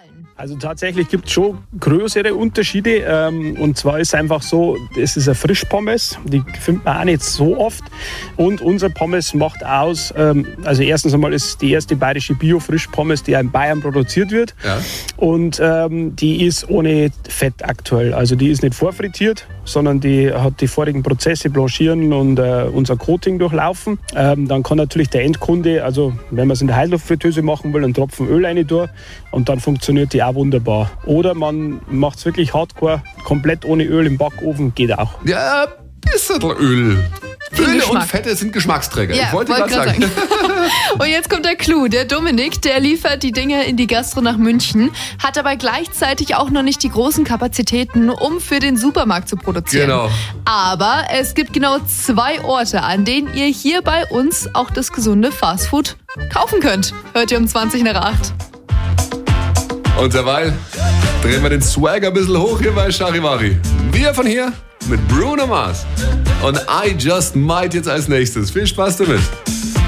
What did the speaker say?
Also tatsächlich gibt es schon größere Unterschiede. Und zwar ist es einfach so, es ist eine Frischpommes, die findet man auch nicht so oft. Und unser Pommes macht aus, also erstens einmal ist die erste bayerische Bio-Frischpommes, die in Bayern produziert wird. Ja. Und die ist ohne Fett aktuell. Also die ist nicht vorfrittiert, sondern die hat die vorigen Prozesse, Blanchieren und unser Coating durchlaufen. Dann kann natürlich der Endkunde, also wenn man es in der Heißluftfritteuse machen will, einen Tropfen Öl rein tun und dann funktioniert die auch wunderbar. Oder man macht es wirklich hardcore, komplett ohne Öl im Backofen, geht auch. Ja, ein bisschen Öl. Öl und Fette sind Geschmacksträger. Ja, ich wollte gerade sagen. Und jetzt kommt der Clou. Der Dominik, der liefert die Dinge in die Gastro nach München, hat aber gleichzeitig auch noch nicht die großen Kapazitäten, um für den Supermarkt zu produzieren. Genau. Aber es gibt genau 2 Orte, an denen ihr hier bei uns auch das gesunde Fastfood kaufen könnt. Hört ihr um 20 nach 8. Und derweil drehen wir den Swag ein bisschen hoch hier bei Charivari. Wir von hier mit Bruno Mars und I Just Might jetzt als nächstes. Viel Spaß damit.